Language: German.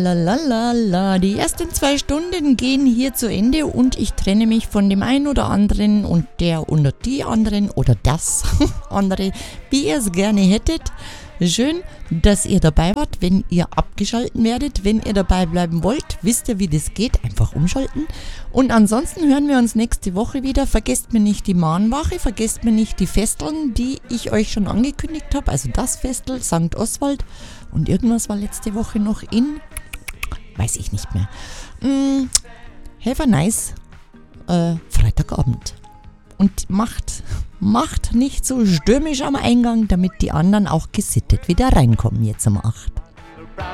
Lalalala, die ersten 2 Stunden gehen hier zu Ende und ich trenne mich von dem einen oder anderen und der oder die anderen oder das andere, wie ihr es gerne hättet. Schön, dass ihr dabei wart. Wenn ihr abgeschalten werdet, wenn ihr dabei bleiben wollt, wisst ihr, wie das geht. Einfach umschalten. Und ansonsten hören wir uns nächste Woche wieder. Vergesst mir nicht die Mahnwache, vergesst mir nicht die Festeln, die ich euch schon angekündigt habe. Also das Festel, St. Oswald und irgendwas war letzte Woche noch in... Weiß ich nicht mehr. Have a nice Freitagabend. Und macht nicht so stürmisch am Eingang, damit die anderen auch gesittet wieder reinkommen jetzt um 8.